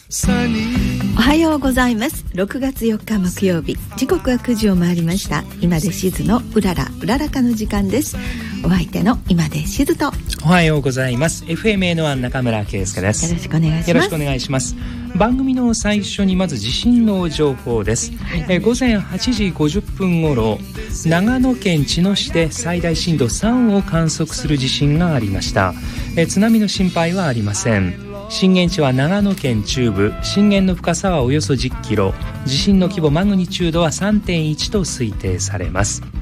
おはようございます。6月4日木曜日、時刻は9時を回りました。今でしずのうららうららかの時間です。お相手の今でしずと、 おはようございます。 FMN1 中村圭介です。 よろしくお願いします。 よろしくお願いします。番組の最初にまず地震の情報です。午前8時50分頃、長野県茅野市で最大震度3を観測する地震がありました。津波の心配はありません。震源地は長野県中部、震源の深さはおよそ10キロ、地震の規模マグニチュードは 3.1 と推定されます。